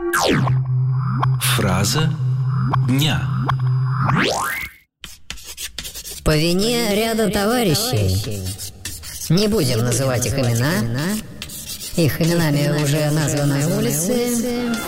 Фраза дня. По вине ряда товарищей, не будем называть их имена, их именами уже названы улицы,